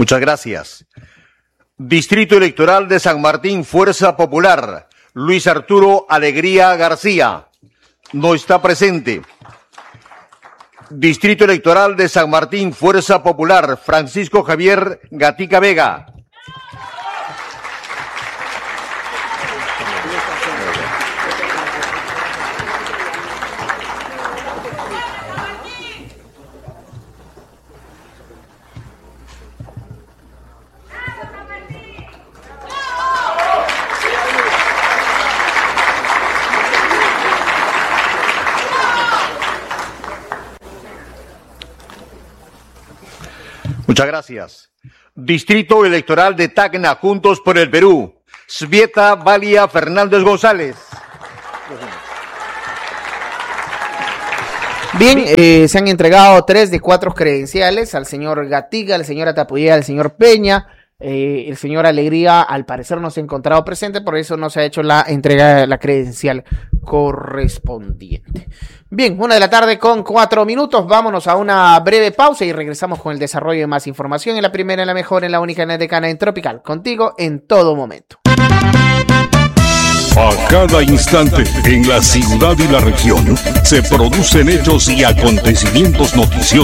Muchas gracias. Distrito Electoral de San Martín, Fuerza Popular, Luis Arturo Alegría García. No está presente. Distrito Electoral de San Martín, Fuerza Popular, Francisco Javier Gatica Vega. Muchas gracias. Distrito Electoral de Tacna, Juntos por el Perú, Svieta Valia Fernández González. Bien, se han entregado 3 de 4 credenciales al señor Gatiga, al señor Atapuya, al señor Peña. El señor Alegría al parecer no se ha encontrado presente, por eso no se ha hecho la entrega de la credencial correspondiente. Bien, 1:04 p.m, vámonos a una breve pausa y regresamos con el desarrollo de más información en la primera, en la mejor, en la única, en la decana, en Tropical, contigo en todo momento. A cada instante, en la ciudad y la región, se producen hechos y acontecimientos noticiosos